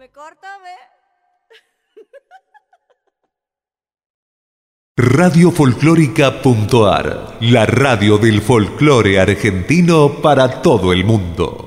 me corta, ve. Radiofolclórica.ar, la radio del folclore argentino para todo el mundo.